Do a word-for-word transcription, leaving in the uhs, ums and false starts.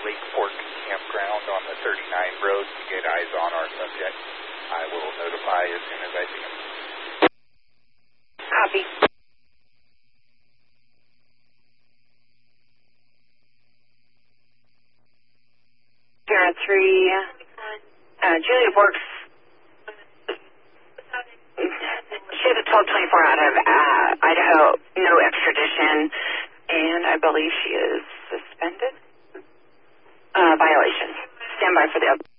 Lake Fork Campground on the thirty-nine road to get eyes on our subject. I will notify as soon as I see him. Copy. Sierra three, uh, Julia Works. She has a twelve twenty-four out of uh, Idaho, no extradition, and I believe she is suspended. Uh, violation. Stand by for the